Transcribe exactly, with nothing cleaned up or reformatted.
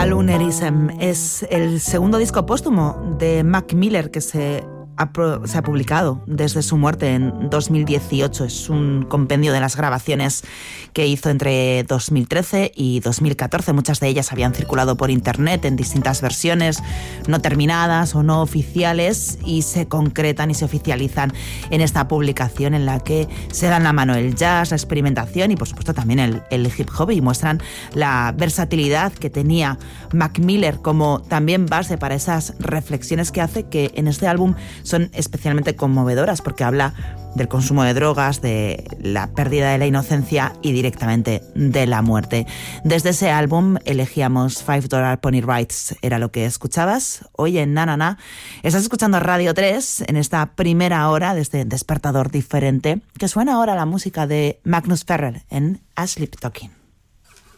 Balloonerism es el segundo disco póstumo de Mac Miller que se ha, pro, se ha publicado desde su muerte en dos mil dieciocho. Es un compendio de las grabaciones que hizo entre dos mil trece y dos mil catorce. Muchas de ellas habían circulado por internet en distintas versiones, no terminadas o no oficiales, y se concretan y se oficializan en esta publicación en la que se dan la mano el jazz, la experimentación y por supuesto también el, el hip hop, y muestran la versatilidad que tenía Mac Miller como también base para esas reflexiones que hace, que en este álbum son especialmente conmovedoras porque habla del consumo de drogas, de la pérdida de la inocencia y directamente de la muerte. Desde ese álbum elegíamos Five Dollar Pony Rides, era lo que escuchabas hoy en Na Na Na. Estás escuchando Radio tres en esta primera hora de este despertador diferente, que suena ahora la música de Magnus Ferrer en Asleep Talking.